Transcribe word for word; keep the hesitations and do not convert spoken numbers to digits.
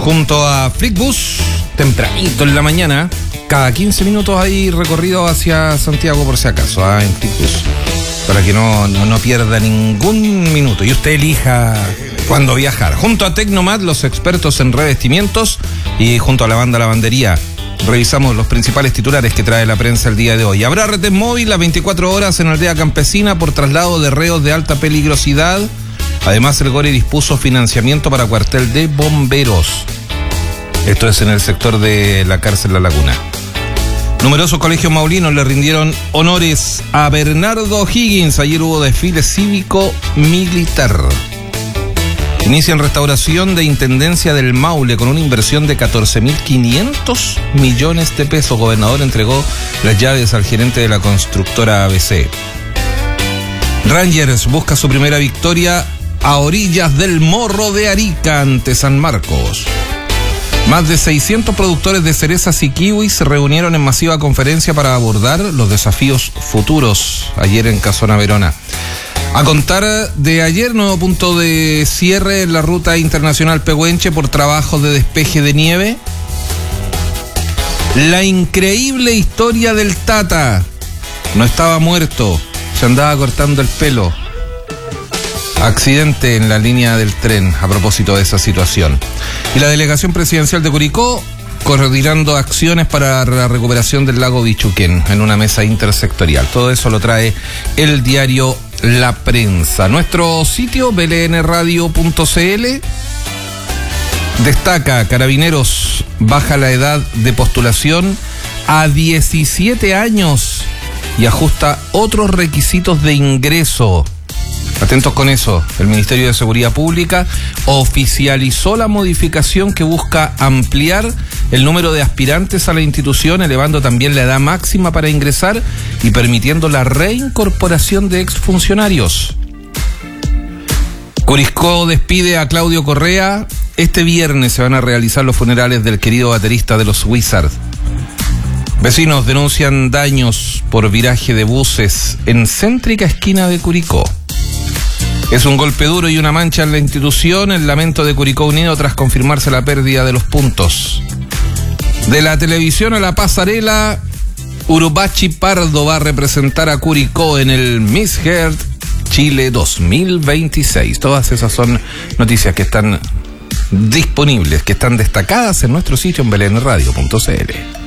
junto a Flixbus, tempranito en la mañana. Cada quince minutos hay recorrido hacia Santiago, por si acaso, ¿eh? En Flixbus, para que no, no, no pierda ningún minuto y usted elija cuándo viajar. Junto a Tecnomad, los expertos en revestimientos, y junto a la banda Lavandería, revisamos los principales titulares que trae la prensa el día de hoy. Habrá retén móvil las veinticuatro horas en Aldea Campesina por traslado de reos de alta peligrosidad. Además, el Gore dispuso financiamiento para cuartel de bomberos. Esto es en el sector de la cárcel La Laguna. Numerosos colegios maulinos le rindieron honores a Bernardo Higgins. Ayer hubo desfile cívico-militar. Inician restauración de Intendencia del Maule con una inversión de catorce mil quinientos millones de pesos. Gobernador entregó las llaves al gerente de la constructora A B C. Rangers busca su primera victoria a orillas del Morro de Arica ante San Marcos. Más de seiscientos productores de cerezas y kiwis se reunieron en masiva conferencia para abordar los desafíos futuros ayer en Casona Verona. A contar de ayer, nuevo punto de cierre en la ruta internacional Pehuenche por trabajos de despeje de nieve. La increíble historia del Tata. No estaba muerto, se andaba cortando el pelo. Accidente en la línea del tren a propósito de esa situación. Y la delegación presidencial de Curicó coordinando acciones para la recuperación del lago Bichuquén en una mesa intersectorial. Todo eso lo trae el diario La Prensa. Nuestro sitio b l n radio punto c l destaca: Carabineros baja la edad de postulación a diecisiete años y ajusta otros requisitos de ingreso. Atentos con eso, el Ministerio de Seguridad Pública oficializó la modificación que busca ampliar el número de aspirantes a la institución, elevando también la edad máxima para ingresar y permitiendo la reincorporación de exfuncionarios. Curicó despide a Claudio Correa. Este viernes se van a realizar los funerales del querido baterista de los Wizards. Vecinos denuncian daños por viraje de buses en céntrica esquina de Curicó. Es un golpe duro y una mancha en la institución, el lamento de Curicó Unido tras confirmarse la pérdida de los puntos. De la televisión a la pasarela, Urubachi Pardo va a representar a Curicó en el Miss Earth Chile dos mil veintiséis. Todas esas son noticias que están disponibles, que están destacadas en nuestro sitio en b l n radio punto c l.